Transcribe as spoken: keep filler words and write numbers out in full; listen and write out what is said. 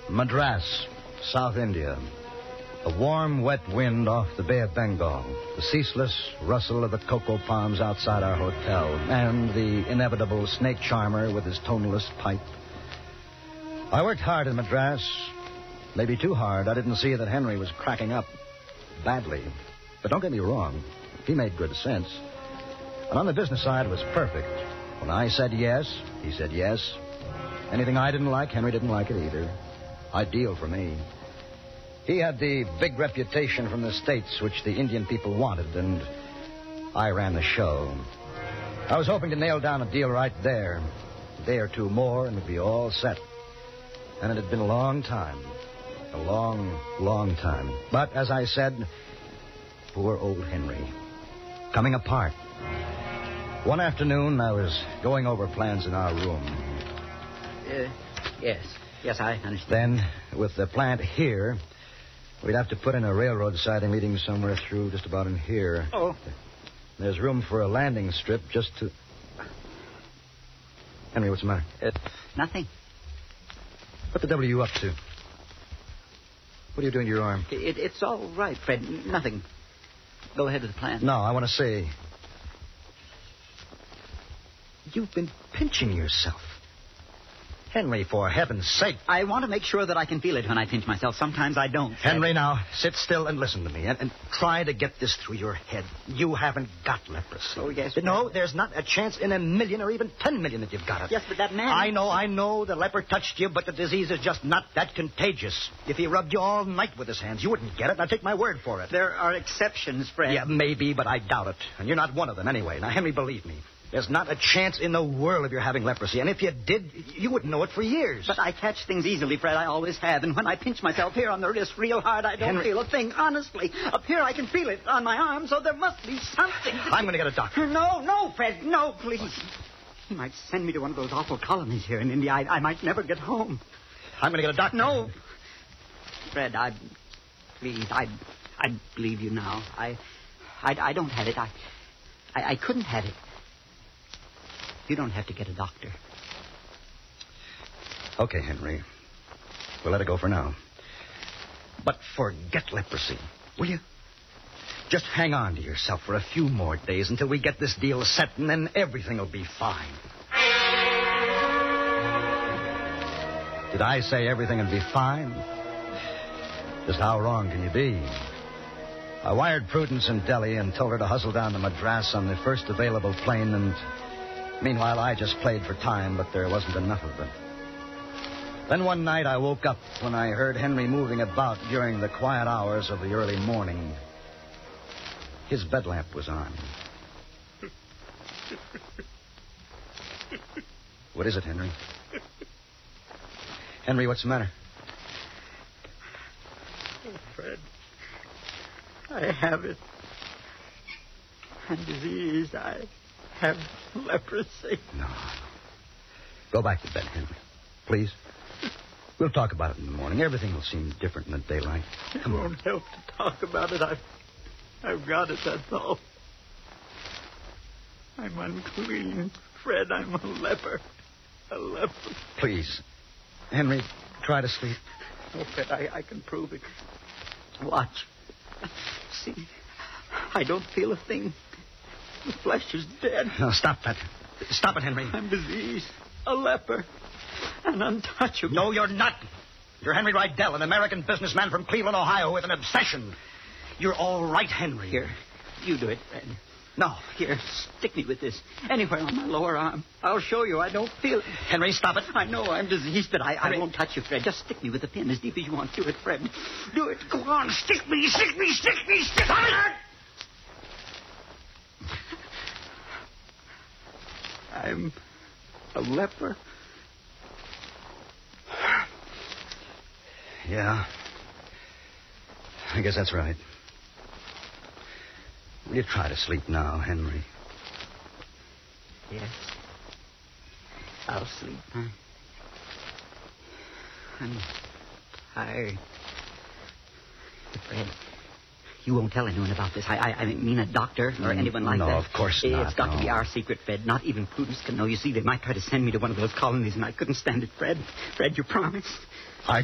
Madras, South India. A warm, wet wind off the Bay of Bengal. The ceaseless rustle of the cocoa palms outside our hotel. And the inevitable snake charmer with his toneless pipe. I worked hard in Madras. Maybe too hard. I didn't see that Henry was cracking up. Badly. But don't get me wrong. He made good sense. And on the business side, it was perfect. When I said yes, he said yes. Anything I didn't like, Henry didn't like it either. Ideal for me. He had the big reputation from the States, which the Indian people wanted, and I ran the show. I was hoping to nail down a deal right there. A day or two more, and it'd be all set. And it had been a long time. A long, long time. But, as I said, poor old Henry. Coming apart. One afternoon, I was going over plans in our room. Uh, yes. Yes, I understand. Then, with the plant here, we'd have to put in a railroad siding leading somewhere through just about in here. Oh. There's room for a landing strip just to... Henry, what's the matter? Uh, nothing. What the devil are you up to? What are you doing to your arm? It, it's all right, Fred. Nothing. Go ahead with the plan. No, I want to see. You've been pinching yourself. Henry, for heaven's sake. I want to make sure that I can feel it when I pinch myself. Sometimes I don't. Fred. Henry, now, sit still and listen to me. And, and try to get this through your head. You haven't got leprosy. Oh, yes. No, there's not a chance in a million or even ten million that you've got it. Yes, but that man... I know, I know the leper touched you, but the disease is just not that contagious. If he rubbed you all night with his hands, you wouldn't get it. Now, take my word for it. There are exceptions, Fred. Yeah, maybe, but I doubt it. And you're not one of them anyway. Now, Henry, believe me. There's not a chance in the world of your having leprosy. And if you did, you wouldn't know it for years. But I catch things easily, Fred. I always have. And when I pinch myself here on the wrist real hard, I don't Henry... feel a thing. Honestly. Up here I can feel it on my arm, so there must be something. I'm going to get a doctor. No, no, Fred. No, please. He might send me to one of those awful colonies here in India. I, I might never get home. I'm going to get a doctor. No. Fred, I... Please, I... I believe you now. I... I, I don't have it. I... I, I couldn't have it. You don't have to get a doctor. Okay, Henry. We'll let it go for now. But forget leprosy, will you? Just hang on to yourself for a few more days until we get this deal set, and then everything will be fine. Did I say everything will be fine? Just how wrong can you be? I wired Prudence in Delhi and told her to hustle down to Madras on the first available plane, and... Meanwhile, I just played for time, but there wasn't enough of it. Then one night I woke up when I heard Henry moving about during the quiet hours of the early morning. His bed lamp was on. What is it, Henry? Henry, what's the matter? Oh, Fred. I have it. I'm diseased. I... have leprosy. No. Go back to bed, Henry. Please. We'll talk about it in the morning. Everything will seem different in the daylight. It won't help to talk about it. I've, I've got it, that's all. I'm unclean. Fred, I'm a leper. A leper. Please. Henry, try to sleep. Oh, Fred, I, I can prove it. Watch. See, I don't feel a thing. The flesh is dead. No, stop that. Stop it, Henry. I'm diseased. A leper. An untouchable. No, you're not. You're Henry Rydell, an American businessman from Cleveland, Ohio, with an obsession. You're all right, Henry. Here, you do it, Fred. No. Here, stick me with this. Anywhere on my lower arm. I'll show you. I don't feel it. Henry, stop it. I know I'm diseased, but I, I won't touch you, Fred. Just stick me with the pin as deep as you want. Do it, Fred. Do it. Go on. Stick me, stick me, stick me, stick me. I'm a leper. Yeah. I guess that's right. Will you try to sleep now, Henry? Yes. I'll sleep. Huh? I'm tired. Fred, you won't tell anyone about this. I, I, I mean a doctor or anyone like no, that. No, of course not. It's got no. to be our secret, Fred. Not even Prudence can know. You see, they might try to send me to one of those colonies, and I couldn't stand it, Fred. Fred, you promise?